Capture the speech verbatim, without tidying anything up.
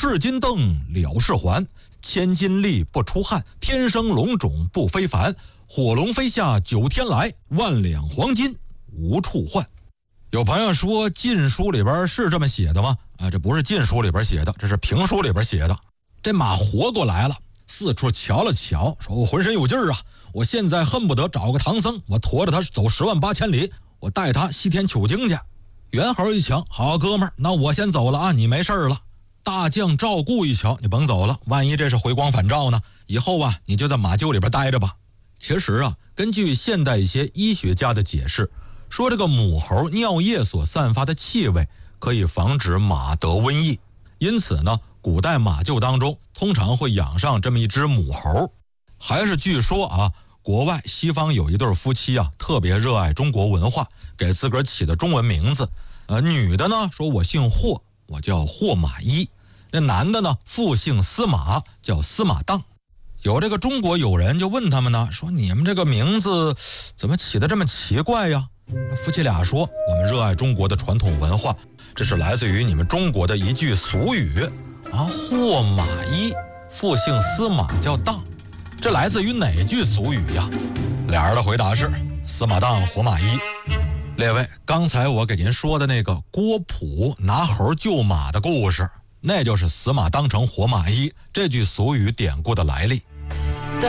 赤金蹬，了是环，千金力不出汗，天生龙种不非凡，火龙飞下九天来，万两黄金无处换。有朋友说晋书里边是这么写的吗？啊，这不是晋书里边写的，这是评书里边写的。这马活过来了，四处瞧了瞧，说我浑身有劲儿啊，我现在恨不得找个唐僧，我驮着他走十万八千里，我带他西天取经去。猿猴一瞧，好哥们儿，那我先走了啊，你没事了。大将赵固一瞧，你甭走了，万一这是回光返照呢，以后啊你就在马厩里边待着吧。其实啊，根据现代一些医学家的解释，说这个母猴尿液所散发的气味可以防止马得瘟疫，因此呢，古代马厩当中通常会养上这么一只母猴。还是据说啊，国外西方有一对夫妻啊，特别热爱中国文化，给自个儿起的中文名字。呃，女的呢说我姓霍，我叫霍马一。那男的呢复姓司马，叫司马当。有这个中国友人就问他们呢，说你们这个名字怎么起得这么奇怪呀？夫妻俩说，我们热爱中国的传统文化，这是来自于你们中国的一句俗语啊，霍马一，复姓司马叫当，这来自于哪句俗语呀？俩人的回答是司马当火马一。列位，刚才我给您说的那个郭璞拿猴救马的故事，那就是司马当成火马一这句俗语典故的来历。